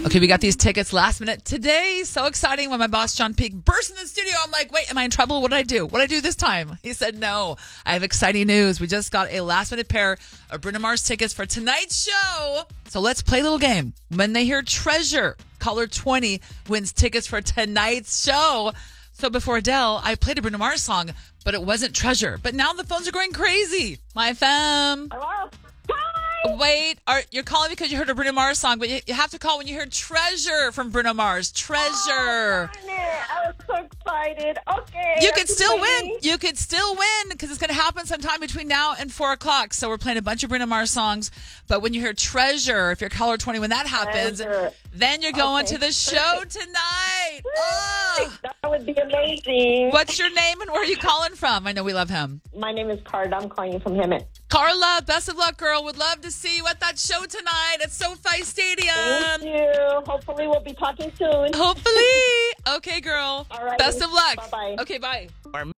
Okay, we got these tickets last minute today. So exciting when my boss, John Peake, burst in the studio. I'm like, wait, am I in trouble? What did I do? What did I do this time? He said, no, I have exciting news. We just got a last minute pair of Bruno Mars tickets for tonight's show. So let's play a little game. When they hear Treasure, caller 20 wins tickets for tonight's show. So before Adele, I played a Bruno Mars song, but it wasn't Treasure. But now the phones are going crazy. My fam. Hello? Wait, you're calling because you heard a Bruno Mars song, but you have to call when you heard Treasure from Bruno Mars. Treasure. Oh, darn it. I was so excited. Okay. You could still win. You could still win because it's going to happen sometime between now and 4 o'clock. So we're playing a bunch of Bruno Mars songs. But when you hear Treasure, if you're caller 20, when that happens, then you're going to the show tonight. Oh. That would be amazing. What's your name and where are you calling from? I know we love him. My name is Carla. I'm calling you from Hemet. Carla, best of luck, girl. Would love to see you at that show tonight at SoFi Stadium. Thank you. Hopefully we'll be talking soon. Hopefully. Okay, girl. All right. Best of luck. Bye-bye. Okay, bye.